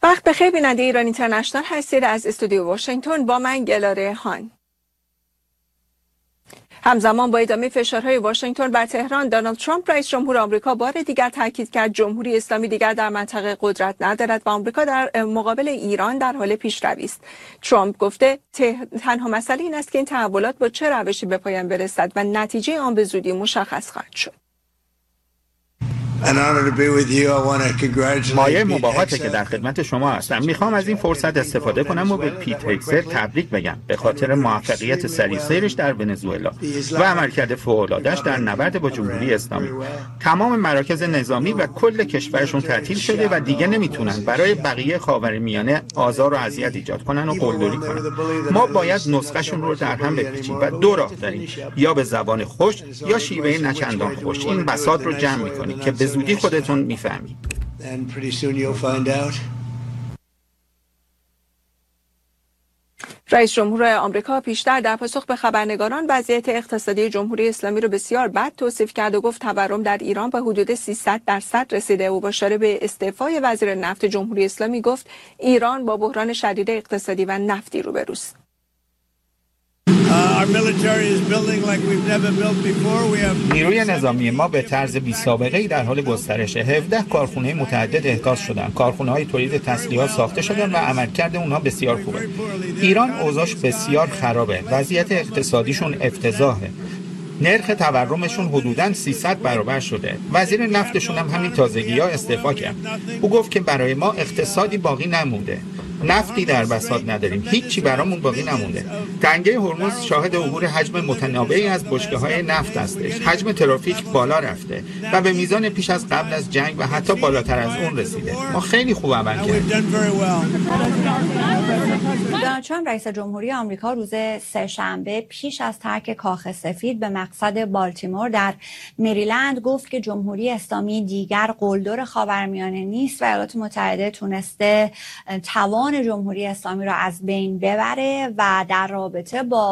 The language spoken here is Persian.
وقت بخیر بیننده ایران اینترنشنال هستید. از استودیو واشنگتن با من گلاره هان. همزمان با ادامه فشارهای واشنگتن بر تهران، دونالد ترامپ رئیس جمهور آمریکا بار دیگر تاکید کرد جمهوری اسلامی دیگر در منطقه قدرت ندارد و آمریکا در مقابل ایران در حال پیشروی است. ترامپ گفته تنها مسئله این است که این تحولات با چه روشی به پایان برسد و نتیجه آن به زودی مشخص خواهد شد. مایه مباهاته که در خدمت شما هستم. میخوام از این فرصت استفاده کنم و به پیت هگسر تبریک بگم به خاطر موفقیت سریع سیرش در ونزوئلا و عملکرد فوق‌العاده‌اش در نبرد با جمهوری اسلامی. تمام مراکز نظامی و کل کشورشون تعطیل شده و دیگه نمیتونن برای بقیه خاورمیانه آزار و اذیت ایجاد کنن و قلدری کنن. ما باید نسخه‌شون رو در هم بپیچیم و دو راه داریم، یا به زبان خوش یا شیوه نچندان خوش. این بساط رو جمع می‌کنیم که به زودی خودتون میفهمید. رئیس جمهور آمریکا پیشتر در پاسخ به خبرنگاران وضعیت اقتصادی جمهوری اسلامی را بسیار بد توصیف کرد و گفت تورم در ایران به حدود 300% رسیده. او با اشاره به استعفای وزیر نفت جمهوری اسلامی گفت ایران با بحران شدید اقتصادی و نفتی روبروست. نیروی نظامی ما به طرز بی‌سابقه‌ای در حال گسترش. 17 کارخانه متعدد احداث شدن. کارخانه‌های تولید تسلیحات ساخته شدن و عملکرد اونها بسیار خوبه. ایران اوضاعش بسیار خرابه. وضعیت اقتصادیشون افتضاحه. نرخ تورمشون حدوداً 300 برابر شده. وزیر نفتشون هم همین تازگی‌ها استعفا کرد. او گفت که برای ما اقتصادی باقی نمونده. نفتی در بساط نداریم، هیچی برامون باقی نمونده. تنگه هرمز شاهد عبور حجم متنوعی از بشکه‌های نفت هستش. حجم ترافیک بالا رفته و به میزان پیش از قبل از جنگ و حتی بالاتر از اون رسیده. ما خیلی خوب عمل کردیم. دونالد ترامپ رئیس جمهوری آمریکا روز سه‌شنبه پیش از ترک کاخ سفید به مقصد بالتیمور در مریلند گفت که جمهوری اسلامی دیگر قلدر خاورمیانه نیست و ایالات متحده تونسته توان جمهوری اسلامی را از بین ببره و در رابطه با